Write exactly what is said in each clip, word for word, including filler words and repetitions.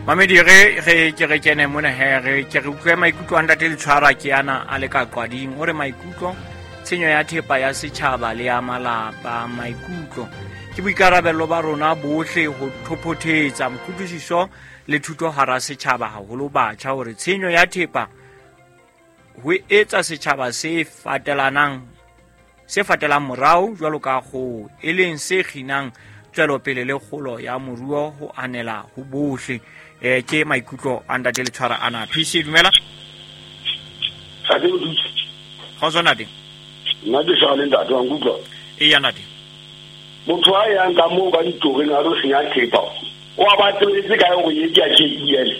Mamedi ge ge ke re kene mona he re ke re utlwe maikutlo a ntate le tshwara ke yana a le ka qwading ore maikutlo tshenyo ya thepa ya setjhaba le ya malapa maikutlo ke boikarabello ba rona bohle ho thopothetsa mokutlwisiso le thuto hara setjhaba haholo batjha hore tshenyo ya thepa ho etsa setjhaba se fatelanang se fatelang morao jwalo ka go e leng se kginang tswelopele le kgolo ya moruo ho anela ho bohle eh ke maikutlo a ntate le tshwara ana P C dumela ha ke dutse ha sona di nna ke sa le ntate wa ngutlo e ya ntate motho a yang ka mo ba ditogeng a re senya thepa o a batletse ka go ye ke a ke ile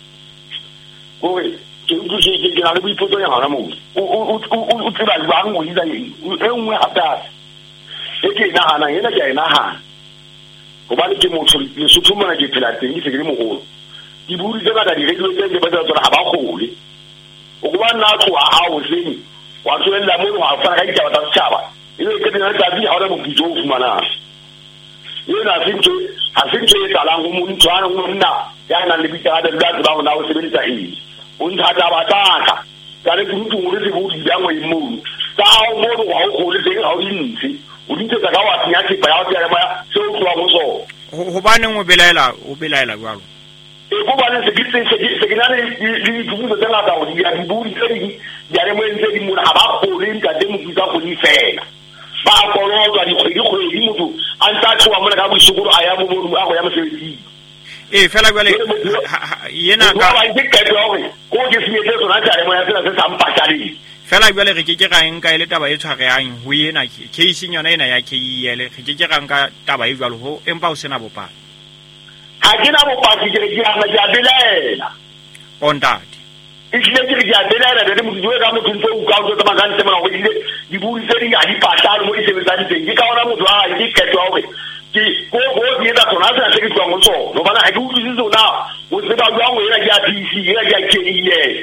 o e ke u ke ke na le boipotso ya hana mo o o o tseba ba ngo ida ye e nngwe hata e ke na hana yena ke ina ha go ba le ke motho le suthumana ke phela teng ke se ke le mogolo di buri tsena ka di radio tse ba tsona ha ba gole o go ba nna tlo a hawo seng wa tswela mo wa fara ka ditaba tsa tshaba ile ke dina tsa di ha o mo bijo o fumana yena sintse ha sintse e tala go mo ntwana go nna ya na le bitsa da da ba ona o sebelisa eng o ntsha ta ba tata ka le kutu mo le budi ya mo imo ta o mo go ha o gole teng ha o dintse o dintse ka wa tsnya ke ba ya ya ba se o tloa mo so ho baneng o belaela o belaela jwalo e go ba le se ke se se ke na le di di tsa la o di ya di budi tse di ya le mo ntse di mo ha ba gole nka de mo ka go di fela ba go lo di kgwedi kgwedi motho a ntse a tloa mo ka boisukuru a ya mo mo a go ya mosebetsi e fela jwale yena ka ba di ke tloge go ke se etse tsona tsa le mo ya tsena se sa mpatale fela jwale re ke ke ga eng ka ile taba e tshwareang ho yena ke case nyona ena ya K E L re ke ke ga nka taba e jwalo ho empa o sena bopa ha ke na bopa ke ke ga na ja belela on that e ke ke ja belela de mo diwe ka mo tsunto u ka o tsa magane tsema go ile di buri tse di ga di patalo mo di sebetsang teng ke ka ona motho a di ke tloge ke go go di da tsona tsa se ke tswa mo so no bana ha ke utlwisi tsona o se ba jwa go ena ja P C ena ja K E L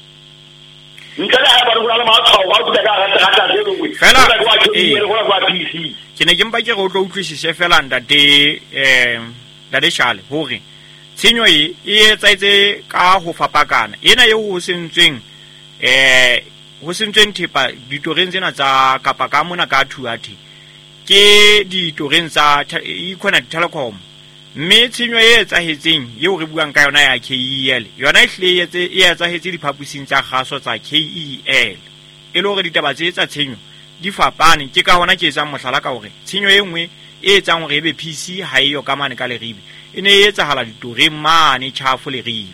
ntla ha ba rona ma tshwao ha o tla ga ga tsa le ngwe fela e go ga P C ke ne ke mpa ke go tlo utlwisise fela ntate eh ntate Shale hore tshenyo e e etsaitse ka ho fapakana ena eo ho sentsweng eh ho sentsweng thepa ditoreng tsena tsa kapa ka mona ka thuati ke ditoreng tsa Econet Telecom mme tshenyo e etsahetseng eo re buang ka yona ya K E L yona e hle etse e etsahetse diphaposing tsa kgaso tsa K E L e le hore ditaba tse tsa tshenyo di fapane ke ka hona ke etsang mohlala ka hore tshenyo e nngwe e etsang hore ebe P C ha e yo ka mane ka leribe e ne e etsahala ditoreng mane tshafo leribe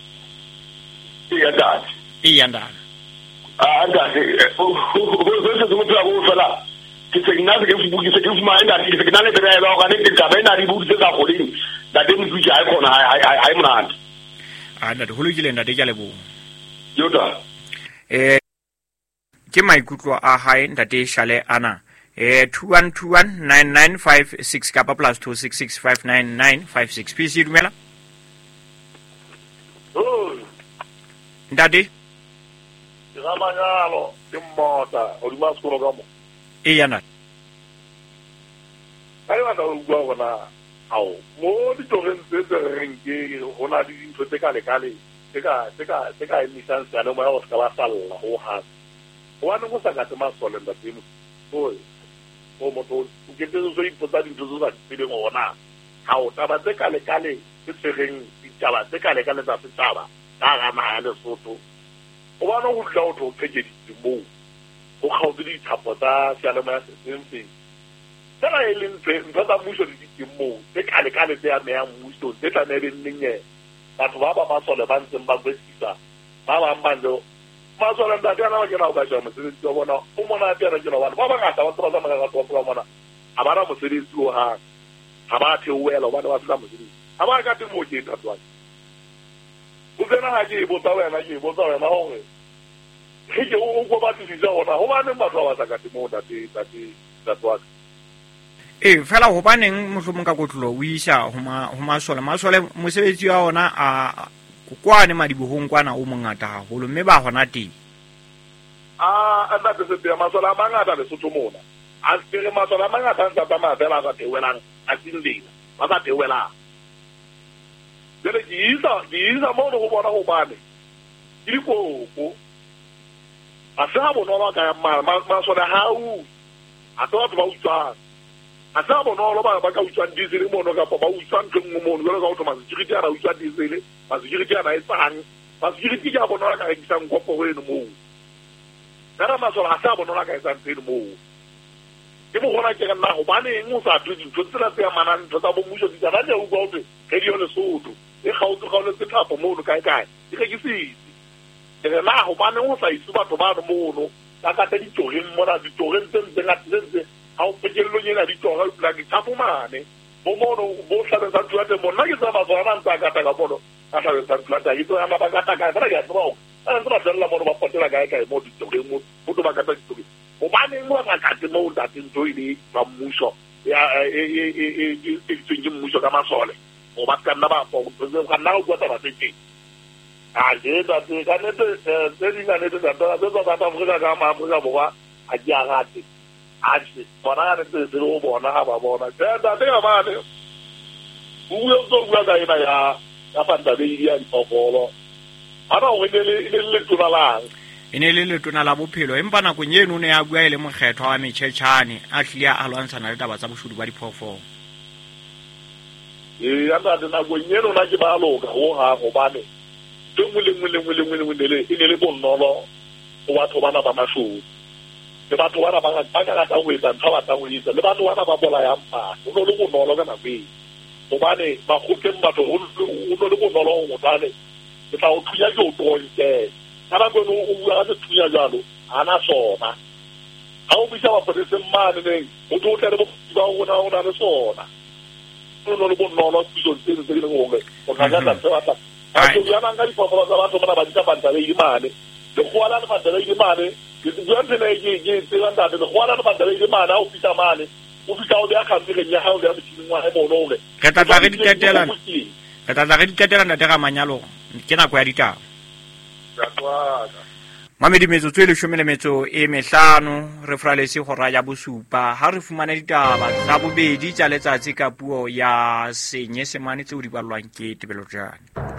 e ya data e ya ndana a data o se se mo tla go fela ke se nna ke fu ke se ke fu ma enda ke se ke na le bere ba ga ne ke tsa bena di butse tsa go ding da de mo tsa ai khona ai ai ai mona a nna de ho lokile nna de ke lebo yota eh ke maikutlo a hae ntate Shale ana eh two one two one nine nine five six kapa plus two six six five nine nine five six P C dumela oh ntate ramanyalo ke mmota o di mas kono gamo e yana ai wa da ugo gona au mo di togen se se renke hona di ntho tse kale kale tse ka tse ka tse ka emisan sa no ma o ska la sala ho ha wa no sa ka tsema sole nda timo oi o mo to o ke tso so ipotsa di ntho tsa pele ngona ha o taba tse kale kale tse tsegeng ditaba tse kale kale tsa setaba ka ga na ya Lesotho o ba no go tla o tlo tseke di mo o kgautse di thapo tsa sealema ya sesense tsela e leng tse ntho tsa mmuso di di mo tse kale kale tse ya me ya mmuso tse tla ne le nnye batho ba ba masole ba ntseng ba gwesisa ba ba mbando masole nda tsana ba kena ba tsama se di bona o mona tsena tsena ba ba ba ta ba tsaba tsama ga tswa tswa mona a ba ra mo se di tso ha ha ba theoela ba ba tsama se di ha ba ka temo ke ta tswa o tsena ha ke bo tsa wena ke bo tsa wena ho re ke o go ba tsi tsa ona ho ba ne batho ba sa ka temo da ti da ti da tswa e fela ho baneng mohlomong ka kotlolo o isa ho ma ho masole masole mosebetsi wa ona a kwane madibohong kwana o mongata haholo mme ba hona teng a a nda se be masole a mangata le Sotho mona a se masole a mangata ntsa tsa mafela ka tewelang a tsindile ba ba tewelang jale ke isa ke isa mo no bona go bane ke dikoko a sa bonolo ka ma ma so da hau a to ba utswa a sa bonolo ba ba ka utswa diesel mo no ka ba utswa ntlo mo no ka auto ma security ara utswa diesel ma security ana etsang ma security ka bonolo ka ke sang kopo go eno mo kana ma so a sa bonolo ka etsang teng mo ke mo gona ke nna go bane eng o sa tse dintho tsela tse amanang ntho tsa bo mmuso di tsana ja o go tse ke di ole soto e gautse ga ole tsapo mo no kae kae ke ke se e na go bane o sa itse batho ba no mo ka ka di togeng mo na di togeng tse tse nga tse ha o pekello nyena di toga la di tsapo mane bo mo no bo sa tsa tswa mo na ke sa ba tswana ntsa ka ta ka bono ka sa tsa tswa ta ito ya ba ka ta ka ba ga tswa o a ntse ba tsela mo ba potela ga ka mo di togeng mo mo ba ka ta di togeng o bane mo ka ka mo da tin toile ba mmuso ya e e e e e tsinge mmuso ka masole o ba ka nna ba go ka nna go tswa ba tse a le da te ka ne te te di na ne te da da da da Afrika ka ma Afrika bo ba a ja ga te a se bona ne te se o bona ha ba bona te da te ba ne u yo so bua ka ina ya ya panta de ya ipopolo ana o ne le le le tuna lang ene le le tuna la bophelo empa na go nyeno ne ya bua ile mokgetho wa metšhetšhane a hlia a lwantshana le taba tsa boshudu ba diphoofolo e anda de na go nyeno na ke ba loka ho ha go bane tengwe le le le le le le e le bonolo o batho bana ba mashu le batho bana ba ga ka ka go etsa ntwa ba tsa go etsa le batho bana ba bola ya mpa o no le bonolo ka nako o bane ba go ke batho o no le bonolo o tsale ke tla o thuya jo tonke kana go no o bua ga thuya jalo ana sona ha o bisa ba petse mane ne o tlo tle bo ba ona ona le sona o no le bonolo go tse tse le go o ka ga tsa ba a go yana nga di popolo tsa batho bona ba di kapanta le imane le go ala le ba dela imane ke bua tsena e ke ke tsela ntate le go ala le ba dela imane o fita mane o fita o ya khampi ke nya ha o ya motšhini wa e bono le re tla tla re di tetela re tla tla re di tetela ntate ga manyalo ke nako ya ditaba ya tswa Mamedi metsotso e leshome le metso e mehlano re fralese go raya bosupa ha re fumana ditaba tsa bobedi tsa letsatsi ka puo ya Senyesemane tse o di balwang ke Tebelojane.